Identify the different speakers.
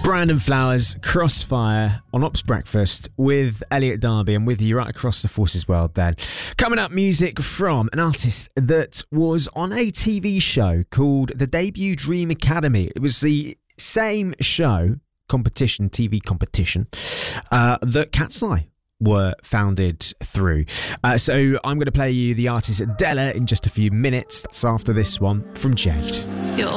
Speaker 1: Brandon Flowers, Crossfire on Ops Breakfast with Elliot Darby, and with you right across the Forces world then. Coming up, music from an artist that was on a TV show called The Debut Dream Academy. It was the same show, TV competition, that Cat's Eye were founded through. So I'm going to play you the artist Della in just a few minutes. That's after this one from Jade.